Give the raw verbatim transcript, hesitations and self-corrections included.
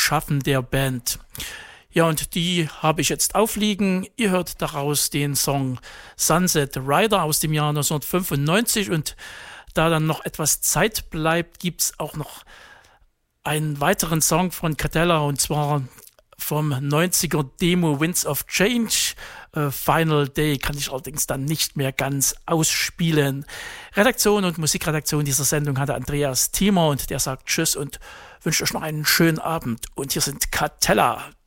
Schaffen der Band. Ja, und die habe ich jetzt aufliegen. Ihr hört daraus den Song Sunset Rider aus dem Jahr neunzehnhundertfünfundneunzig, und da dann noch etwas Zeit bleibt, gibt's auch noch einen weiteren Song von Cadella, und zwar vom neunziger Demo Winds of Change. Uh, Final Day kann ich allerdings dann nicht mehr ganz ausspielen. Redaktion und Musikredaktion dieser Sendung hatte Andreas Thiemer, und der sagt Tschüss und wünscht euch noch einen schönen Abend. Und hier sind Cadella.